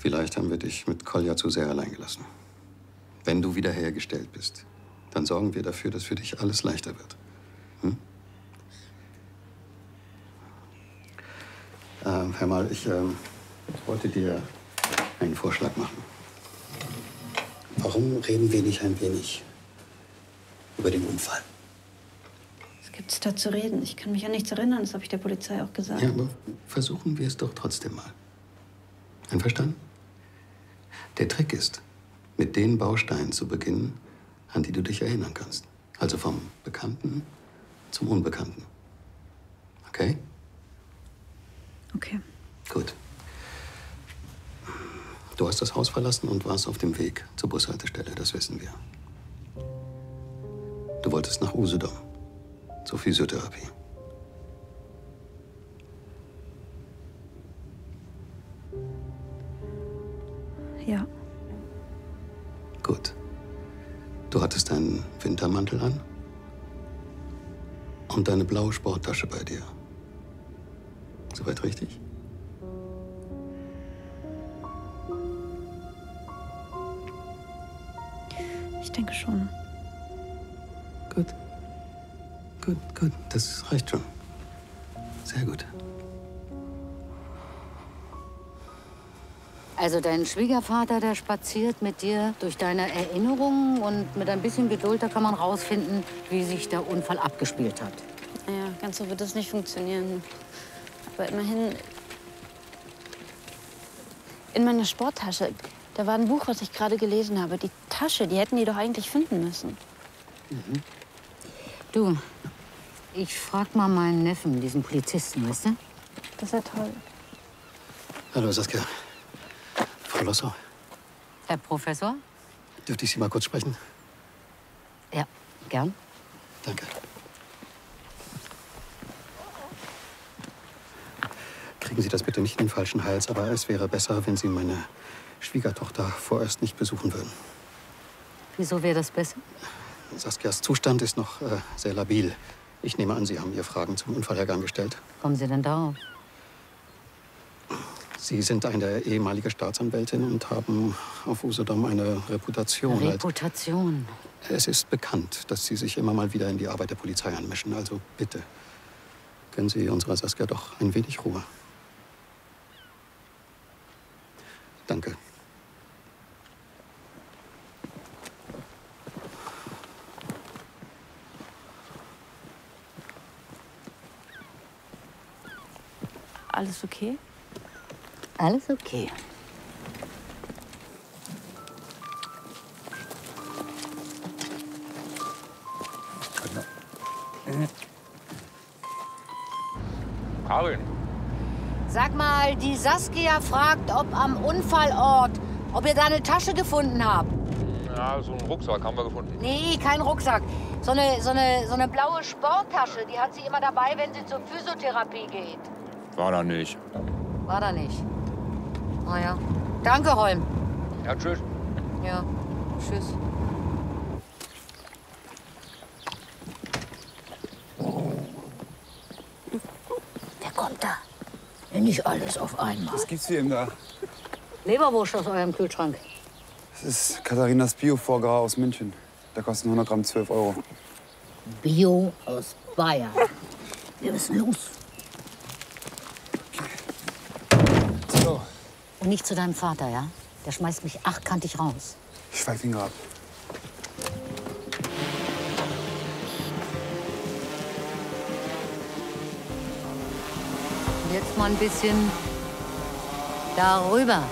Vielleicht haben wir dich mit Kolja zu sehr allein gelassen. Wenn du wiederhergestellt bist, dann sorgen wir dafür, dass für dich alles leichter wird. Hm? Hör mal, ich wollte dir einen Vorschlag machen. Warum reden wir nicht ein wenig über den Unfall? Was gibt's da zu reden? Ich kann mich an nichts erinnern, das habe ich der Polizei auch gesagt. Ja, aber versuchen wir es doch trotzdem mal. Einverstanden? Der Trick ist, mit den Bausteinen zu beginnen, an die du dich erinnern kannst. Also vom Bekannten zum Unbekannten. Okay? Okay. Gut. Du hast das Haus verlassen und warst auf dem Weg zur Bushaltestelle, das wissen wir. Du wolltest nach Usedom, zur Physiotherapie. Ja. Gut. Du hattest deinen Wintermantel an und deine blaue Sporttasche bei dir. Soweit richtig? Ich denke schon. Gut. Gut, gut. Das reicht schon. Sehr gut. Also dein Schwiegervater, der spaziert mit dir durch deine Erinnerungen und mit ein bisschen Geduld, da kann man rausfinden, wie sich der Unfall abgespielt hat. Naja, ganz so wird das nicht funktionieren. Aber immerhin, in meiner Sporttasche, da war ein Buch, was ich gerade gelesen habe. Die Tasche, die hätten die doch eigentlich finden müssen. Mhm. Du, ich frag mal meinen Neffen, diesen Polizisten, weißt du? Das wäre toll. Hallo, Saskia. Frau Lossow, Herr Professor? dürfte ich Sie mal kurz sprechen? Ja, gern. Danke. Kriegen Sie das bitte nicht in den falschen Hals, aber es wäre besser, wenn Sie meine Schwiegertochter vorerst nicht besuchen würden. Wieso wäre das besser? Saskias Zustand ist noch sehr labil. Ich nehme an, Sie haben ihr Fragen zum Unfallhergang gestellt. Kommen Sie denn darauf? Sie sind eine ehemalige Staatsanwältin und haben auf Usedom eine Reputation. Reputation? Es ist bekannt, dass Sie sich immer mal wieder in die Arbeit der Polizei einmischen. Also bitte, gönnen Sie unserer Saskia doch ein wenig Ruhe. Danke. Alles okay? Alles okay. Karin. Sag mal, die Saskia fragt, ob am Unfallort, ob ihr da eine Tasche gefunden habt. Ja, so einen Rucksack haben wir gefunden. Nee, kein Rucksack. So eine blaue Sporttasche, die hat sie immer dabei, wenn sie zur Physiotherapie geht. War da nicht. War da nicht. Na ja. Danke, Holm. Ja, tschüss. Ja, tschüss. Wer kommt da? Ja, nicht alles auf einmal. Was gibt's hier da? Leberwurst aus eurem Kühlschrank. Das ist Katharinas Bio-Foie-Gras aus München. Da kosten 100 Gramm 12 Euro. Bio aus Bayern. Wir müssen los. So. Und nicht zu deinem Vater, ja? Der schmeißt mich achtkantig raus. Ich schweig ihn ab. Und jetzt mal ein bisschen darüber.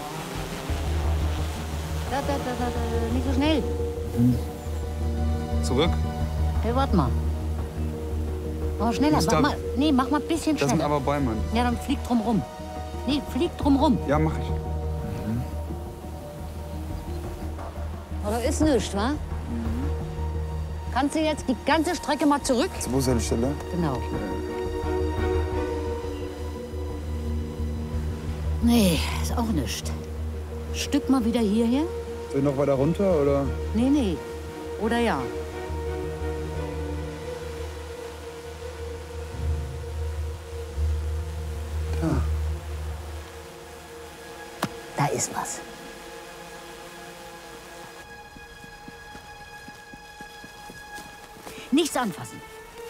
Nicht so schnell. Zurück? Hey, warte mal. Mach mal schneller. Gustav. Mach mal ein bisschen Das sind schneller. aber Bäume. Ja, dann flieg drum rum. Nee, flieg drum rum. Ja, mach ich. Aber ist nichts, wa? Kannst du jetzt die ganze Strecke mal zurück? Zur Bushaltestelle? Genau. Nee, ist auch nichts. Stück mal wieder hierher? Soll ich noch weiter runter, oder? Nee. Oder ja? Da. Da ist was. Nichts anfassen.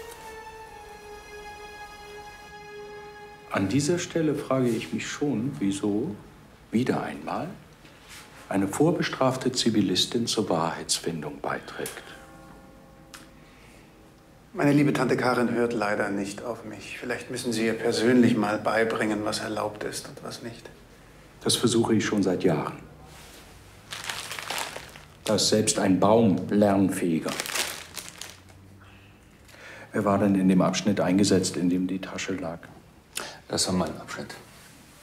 An dieser Stelle frage ich mich schon, wieso wieder einmal eine vorbestrafte Zivilistin zur Wahrheitsfindung beiträgt. Meine liebe Tante Karin hört leider nicht auf mich. Vielleicht müssen Sie ihr persönlich mal beibringen, was erlaubt ist und was nicht. Das versuche ich schon seit Jahren. Da ist selbst ein Baum lernfähiger. Wer war denn in dem Abschnitt eingesetzt, in dem die Tasche lag? Das war mein Abschnitt.